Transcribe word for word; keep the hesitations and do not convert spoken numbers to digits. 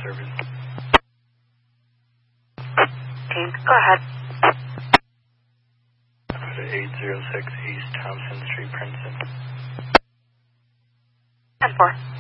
service. Okay, go ahead. Go to eight oh six East Thompson Street, Princeton. ten four.